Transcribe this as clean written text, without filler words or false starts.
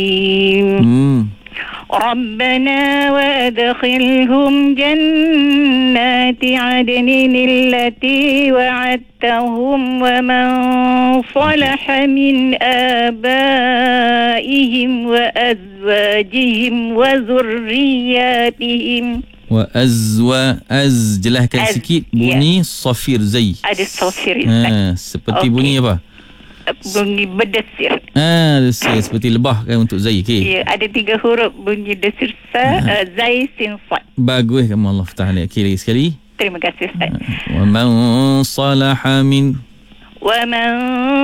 ربنا وأدخلهم جنات عدن التي وعدتهم ومن صلح من آبائهم وأزواجهم وذرياتهم. Jelaskan sikit bunyi safir zai. Ada safir. Seperti bunyi apa? Bunyi berdesir. Desir seperti lebah kan untuk zai. Ya, ada 3 huruf bunyi desir zai sin sad. Bagus kamu, Allah Ta'ala. Lagi sekali. Terima kasih Ustaz. Wa man salaha min